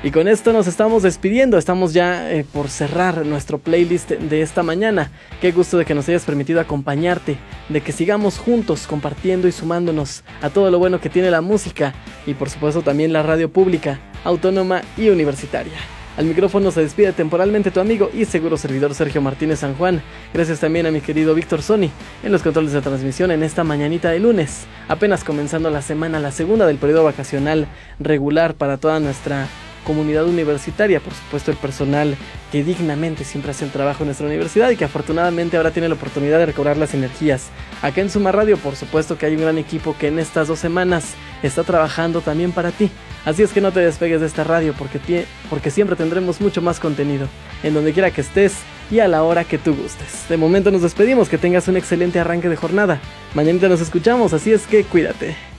Y con esto nos estamos despidiendo, estamos ya por cerrar nuestro playlist de esta mañana. Qué gusto de que nos hayas permitido acompañarte, de que sigamos juntos compartiendo y sumándonos a todo lo bueno que tiene la música y por supuesto también la radio pública, autónoma y universitaria. Al micrófono se despide temporalmente tu amigo y seguro servidor Sergio Martínez San Juan. Gracias también a mi querido Víctor Sony en los controles de transmisión en esta mañanita de lunes, apenas comenzando la semana, la segunda del periodo vacacional regular para toda nuestra comunidad universitaria, por supuesto el personal que dignamente siempre hace el trabajo en nuestra universidad y que afortunadamente ahora tiene la oportunidad de recobrar las energías. Acá en Suma Radio, por supuesto que hay un gran equipo que en estas 2 semanas está trabajando también para ti. Así es que no te despegues de esta radio porque siempre tendremos mucho más contenido, en donde quiera que estés y a la hora que tú gustes. De momento nos despedimos, que tengas un excelente arranque de jornada. Mañanita nos escuchamos, así es que cuídate.